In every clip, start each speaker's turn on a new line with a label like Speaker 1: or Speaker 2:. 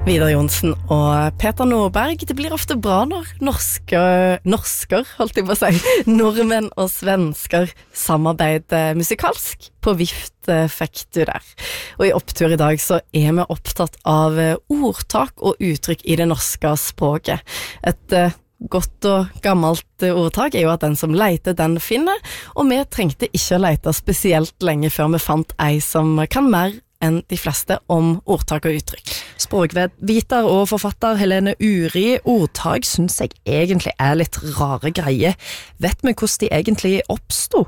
Speaker 1: Vidar Johnsen og Peter Norberg. Det blir ofte bra når norsker, holdt jeg på å si, nordmenn og svensker samarbeider musikalsk. På vift fikk du der. Og i opptur i dag så vi opptatt av ordtak og uttrykk i det norske språket. Et godt og gammelt ordtak jo at den som leiter, den finner, og vi trengte ikke å leite spesielt lenge før vi fant ei som kan mer enn de fleste om ordtak og uttrykk.
Speaker 2: Språkviter og forfatter Helene Uri, ordtak synes jeg egentlig litt rare greier. Vet vi hvordan de egentlig oppstod?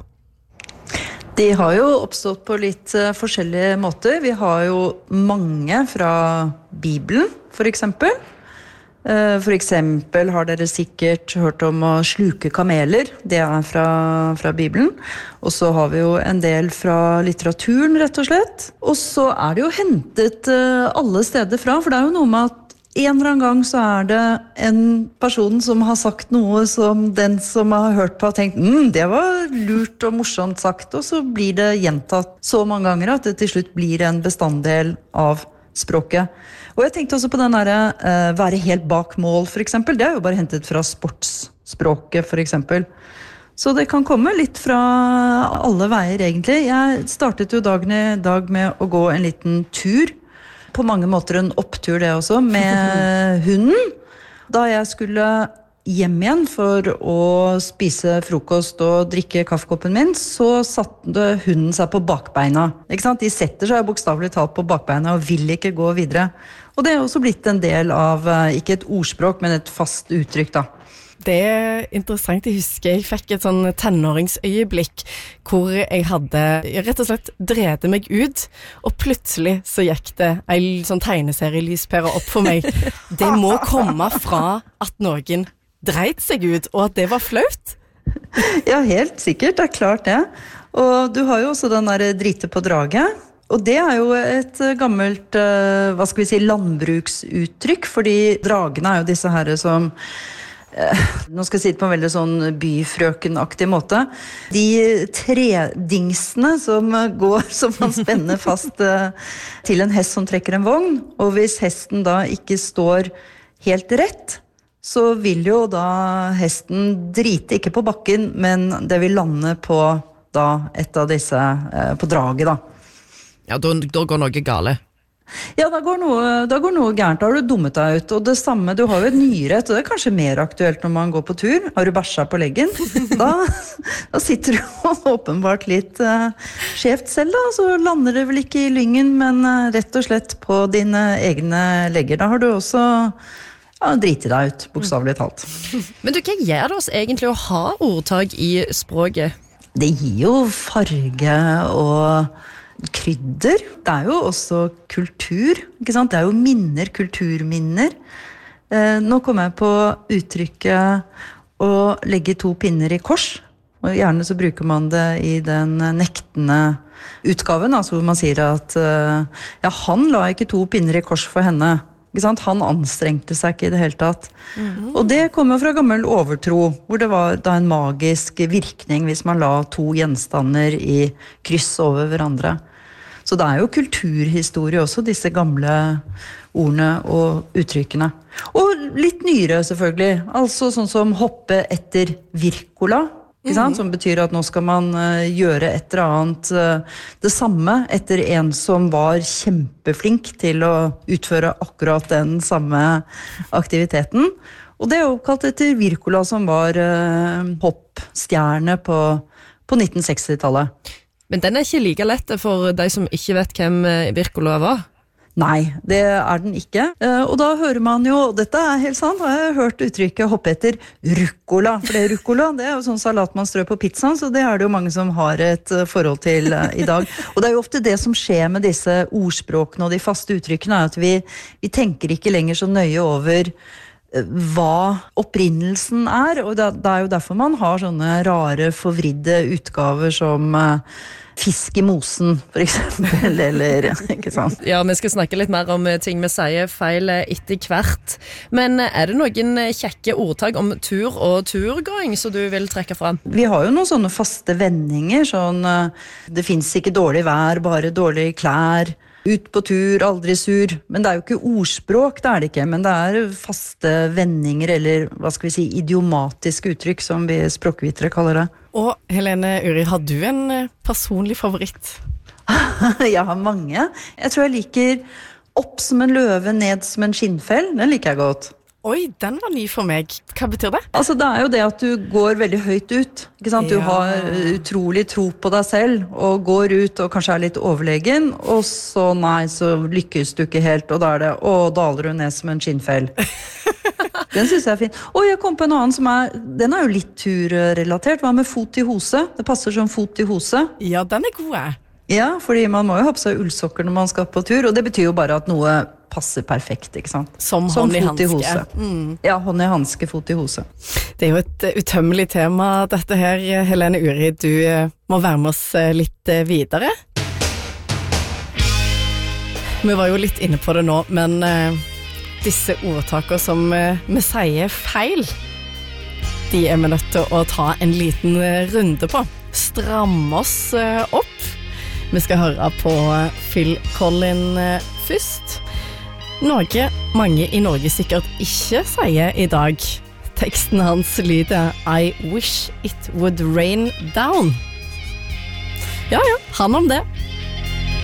Speaker 3: De har jo oppstått på litt forskjellige måter. Vi har jo mange fra Bibelen, for eksempel. For eksempel har dere sikkert hørt om å sluke kameler. Det fra Bibelen. Og så har vi jo en del fra litteraturen, rett og slett. Og så det jo hentet alle steder fra, for det jo noe med at en eller annen gang så det en person som har sagt noe som den som har hørt på har tenkt, det var lurt og morsomt sagt, og så blir det gjentatt så mange ganger at det til slutt blir en bestanddel av språket. Og jeg tenkte også på den der være helt bak mål, for eksempel. Det jo bare hentet fra sportsspråket, for eksempel. Så det kan komme litt fra alle veier, egentlig. Jeg startet jo dagen i dag med å gå en liten tur. På mange måter en opptur det også, med hunden. Da jeg skulle hjem igjen for å spise frokost og drikke kaffekoppen min, så satte hunden seg på bakbeina. Ikke sant? De setter seg bokstavelig talt på bakbeina og vil ikke gå videre. Og det også blitt en del av, ikke et ordspråk, men et fast uttrykk da.
Speaker 1: Det interessant, jeg husker jeg fikk et sånn tenåringsøyeblikk hvor jeg hadde rett og slett drevet meg ut, og plutselig så gikk det en sånn tegneserielyspære opp for meg. Det må komme fra at noen dreit seg ut, og at det var flaut.
Speaker 3: Ja, helt sikkert, det klart det. Og du har jo også den der drite på draget. Og det jo et gammelt, hva skal vi si, landbruksuttrykk, fordi dragene jo disse her som, nå skal jeg si det på en veldig sånn byfrøkenaktig måte, de tredingsene som går, som man spenner fast til en hest som trekker en vogn, og hvis hesten da ikke står helt rett, så vil jo da hesten drite ikke på bakken, men det vil lande på da et av disse, på draget da.
Speaker 2: Ja, da går noe gale.
Speaker 3: Ja, da går noe gærent, da har du dummet deg ut. Og det samme, du har jo et nyrett, og det kanskje mer aktuelt når man går på tur. Har du bæsja på leggen? Da sitter du åpenbart litt skjevt selv da, så lander det vel ikke i lyngen, men rett og slett på dine egne legger. Da har du også drite deg ut, bokstavelig talt.
Speaker 2: Men du, hva gjør det oss egentlig å ha ordtak i språket?
Speaker 3: Det gir jo farge og krydder. Det jo også kultur, ikke sant? Det jo minner, kulturminner. Nå kommer jeg på uttrykket å legge to pinner i kors, og gjerne så bruker man det i den nektende utgaven, altså hvor man sier at ja, han la ikke to pinner i kors for henne. Ikke sant? Han anstrengte seg ikke i det hele tatt. Og det kommer fra gammel overtro, hvor det var da en magisk virkning hvis man la to gjenstander i kryss over hverandre. Så det jo kulturhistorie også, disse gamle ordene og uttrykkene. Og litt nyere selvfølgelig, altså sånn som hoppe etter Wirkola, ikke sant? Som betyr at nå skal man gjøre et eller annet det samme etter en som var kjempeflink til å utføre akkurat den samme aktiviteten. Og det jo kalt etter Wirkola, som var hoppstjerne på 1960-tallet.
Speaker 2: Men den ikke like lett for de som ikke vet hvem Wirkola var?
Speaker 3: Nei, det den ikke. Og da hører man jo, dette helt sant, har jeg hørt uttrykket hoppe etter rucola. For det rucola, det jo sånn salat man strør på pizzaen, så det det jo mange som har et forhold til i dag. Og det jo ofte det som skjer med disse ordspråkene og de faste uttrykkene, at vi tenker ikke lenger så nøye over hva opprinnelsen og det jo derfor man har sånne rare, forvridde utgaver som fisk i mosen, for eksempel, eller, ikke sant?
Speaker 2: Ja, vi skal snakke litt mer om ting vi sier feil etter hvert. Men det noen kjekke ordtak om tur og turgåing som du vil trekke fram?
Speaker 3: Vi har jo noen sånne faste vendinger, sånn det finnes ikke dårlig vær, bare dårlige klær. Ut på tur, aldri sur. Men det jo ikke ordspråk, det det ikke. Men det faste vendinger, eller hva skal vi si, idiomatiske uttrykk, som vi språkvitere kaller det.
Speaker 1: Og Helene Uri, har du en personlig favoritt?
Speaker 3: Jeg har mange. Jeg tror jeg liker opp som en løve, ned som en skinnfell. Den liker jeg godt.
Speaker 1: Oi, den var ny for meg. Hva betyr det?
Speaker 3: Altså, det jo det at du går veldig høyt ut. Ikke sant? Du har utrolig tro på deg selv, og går ut og kanskje litt overlegen, og så nei, så lykkes du ikke helt, og da det, daler du ned som en skinnfell. Den synes jeg fin. Og jeg kom på en annen som den jo litt turrelatert. Hva med fot i hose? Det passer som fot i hose.
Speaker 1: Ja, den god.
Speaker 3: Ja, fordi man må jo ha på seg ullsokker når man skal på tur, og det betyr jo bare at noe passer perfekt, ikke sant?
Speaker 1: Som hånd i hanske.
Speaker 3: Ja, hånd i hanske, fot i hose.
Speaker 1: Det jo et utømmelig tema, dette her. Helene Uri, du må være med oss litt videre. Vi var jo litt inne på det nå, men disse ordtaker som vi sier feil, de vi nødt til å ta en liten runde på. Stramme oss opp. Vi skal høre på Phil Collins først. Noe mange i Norge sikkert ikke sier i dag. Teksten hans lyder I wish it would rain down. Ja, han om det.